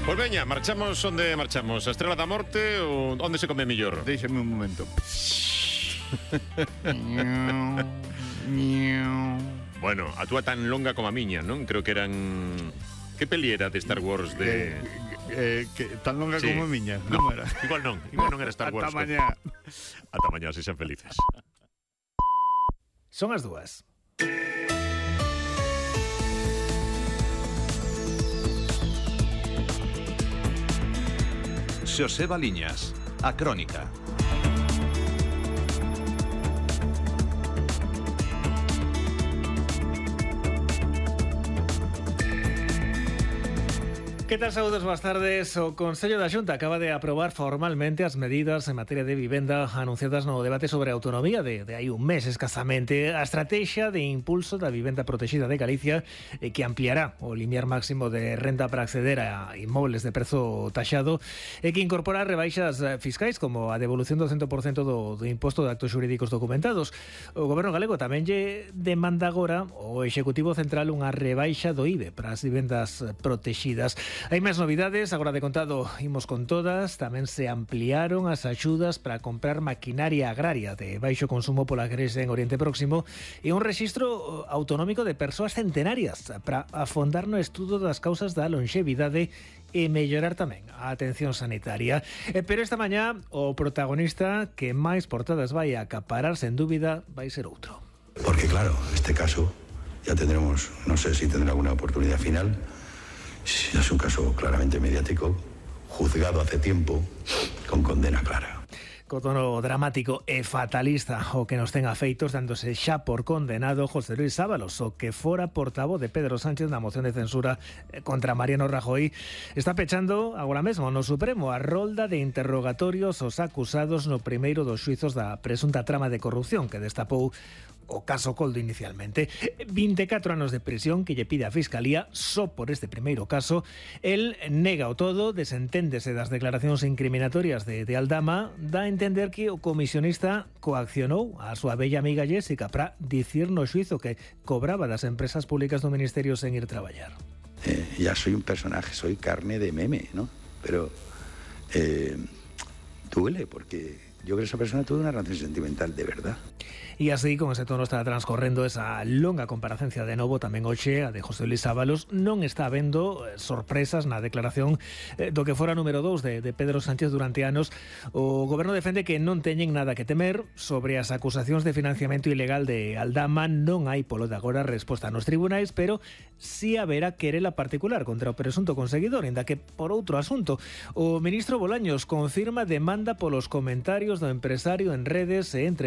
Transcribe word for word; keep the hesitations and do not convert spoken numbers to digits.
Pois veña, marchamos onde marchamos? A Estrela da Morte ou onde se come mellor? Déixame un momento. Bueno, a túa tan longa como a miña, non? Creo que eran... Que peli era de Star Wars de... Eh, eh, que tan longa Sí. como a miña, No, non era? igual non, igual non era Star Wars. Ata mañá. Ata mañá, se sean felices. Son as dúas. Xosé Baliñas, a crónica. Que tal, saúdos, boas tardes. O Consello da Xunta acaba de aprobar formalmente as medidas en materia de vivenda anunciadas no debate sobre a autonomía de, de hai un mes escasamente. A estrategia de impulso da vivenda protexida de Galicia eh, que ampliará o limiar máximo de renta para acceder a inmobles de prezo taxado e que incorpora rebaixas fiscais como a devolución do cento por cento do, do imposto de actos xurídicos documentados. O Goberno galego tamén lle demanda agora o Executivo Central unha rebaixa do I V E para as vivendas protexidas. Hai máis novidades, agora de contado imos con todas. Tamén se ampliaron as axudas para comprar maquinaria agraria de baixo consumo pola crise en Oriente Próximo e un rexistro autonómico de persoas centenarias para afondar no estudo das causas da longevidade e mellorar tamén a atención sanitaria. Eh, pero esta mañá o protagonista que máis portadas vai a acaparar, sen dúbida, vai ser outro. Porque claro, este caso ya tendremos, no sé si tendrá alguna oportunidad final. Es un caso claramente mediático, juzgado hace tiempo, con condena clara. Co tono dramático e fatalista o que nos ten afeitos, dándose xa por condenado José Luis Ábalos, o que fora portavoz de Pedro Sánchez na moción de censura contra Mariano Rajoy. Está pechando agora mesmo no Supremo a rolda de interrogatorios aos acusados no primeiro dos xuizos da presunta trama de corrupción que destapou o caso Coldo inicialmente. vinte e catro anos de prisión que lle pide a Fiscalía só por este primeiro caso. El nega o todo, desenténdese das declaracións incriminatorias de, de Aldama, dá a entender que o comisionista coaccionou a súa bella amiga Jéssica para dicir no xuizo que cobraba das empresas públicas do Ministerio sen ir traballar. Eh, ya soy un personaje, soy carne de meme, ¿no? Pero eh, duele porque yo creo que esa persona tuvo una relación sentimental de verdad. E así, con ese tono está transcorrendo esa longa comparecencia de novo tamén hoxe, a de José Luis Ábalos. Non está habendo sorpresas na declaración do que fora número dous de, de Pedro Sánchez durante anos. O Goberno defende que non teñen nada que temer sobre as acusacións de financiamento ilegal de Aldama. Non hai polo de agora resposta nos tribunais, pero si haberá querela particular contra o presunto conseguidor, inda que por outro asunto. O ministro Bolaños confirma demanda polos comentarios do empresario en redes e entre